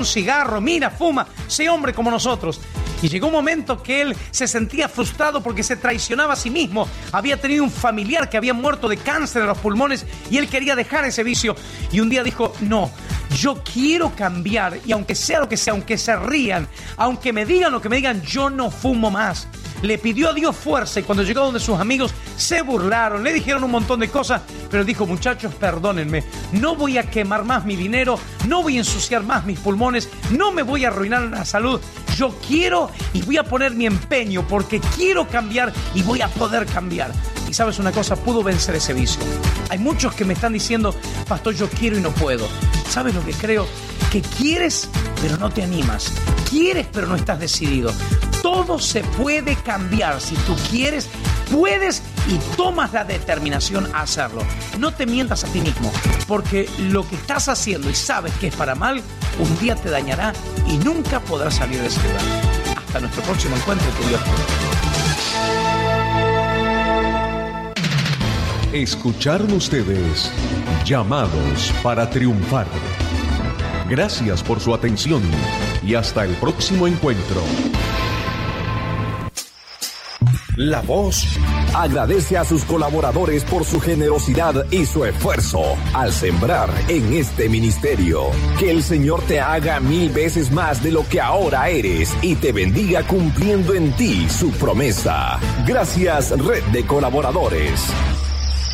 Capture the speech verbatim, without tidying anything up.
un cigarro, mira, fuma, sé hombre como nosotros. Y llegó un momento que él se sentía frustrado porque se traicionaba a sí mismo. Había tenido un familiar que había muerto de cáncer en los pulmones y él quería dejar ese vicio. Y un día dijo, no, yo quiero cambiar. Y aunque sea lo que sea, aunque se rían, aunque me digan lo que me digan, yo no fumo más. Le pidió a Dios fuerza y cuando llegó donde sus amigos se burlaron, le dijeron un montón de cosas, pero dijo, muchachos, perdónenme, no voy a quemar más mi dinero, no voy a ensuciar más mis pulmones, no me voy a arruinar la salud. Yo quiero y voy a poner mi empeño porque quiero cambiar y voy a poder cambiar. Y sabes una cosa, pudo vencer ese vicio. Hay muchos que me están diciendo, pastor, yo quiero y no puedo. ¿Sabes lo que creo? Que quieres, pero no te animas. Quieres, pero no estás decidido. Todo se puede cambiar. Si tú quieres, puedes y tomas la determinación a hacerlo. No te mientas a ti mismo, porque lo que estás haciendo y sabes que es para mal, un día te dañará y nunca podrás salir de ese lugar. Hasta nuestro próximo encuentro con Dios. Escucharon ustedes Llamados para Triunfar. Gracias por su atención y hasta el próximo encuentro. La Voz agradece a sus colaboradores por su generosidad y su esfuerzo al sembrar en este ministerio. Que el Señor te haga mil veces más de lo que ahora eres y te bendiga cumpliendo en ti su promesa. Gracias, Red de Colaboradores.